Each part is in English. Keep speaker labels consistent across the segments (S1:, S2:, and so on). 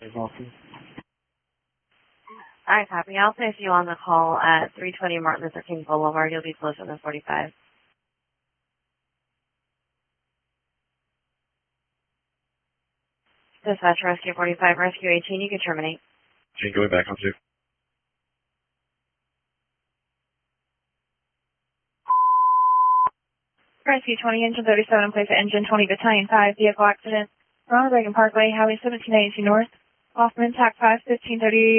S1: Alright, copy. I'll place you on the call at 320 Martin Luther King Boulevard. You'll be closer than 45. Dispatch Rescue 45, Rescue 18, you can terminate.
S2: Gene, going back on 2.
S3: Rescue 20, engine 37, place of engine 20, battalion 5, vehicle accident. Ronald Reagan Parkway, Highway 1782 North. Hoffman, TAC 5, 1530.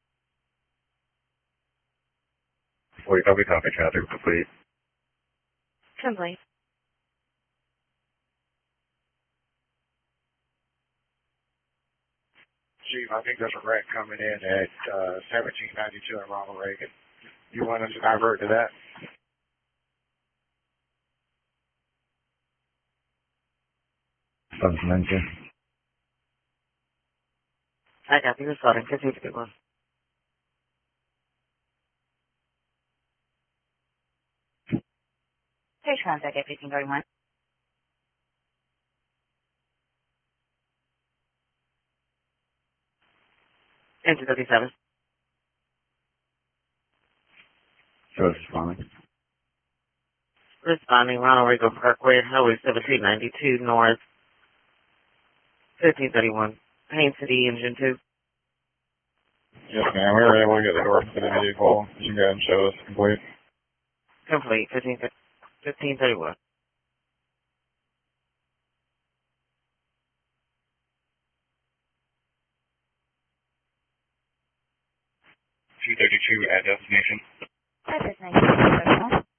S2: 40, copy, traffic complete.
S1: Complete.
S4: Chief, I think there's a wreck coming in at 1792 in Ronald Reagan. You want us to divert to that?
S1: I got you. Sorry, continue to be one.
S3: Page contact at 1531.
S1: Engine 37.
S2: Responding.
S1: Responding, Ronald Reagan Parkway, Highway 1792 North, 1531. Haines City, Engine 2.
S2: Yes, ma'am. We were able to get the door for the vehicle. You can go ahead and show us complete.
S1: Complete, 1531.
S2: 232 at destination.
S3: At destination.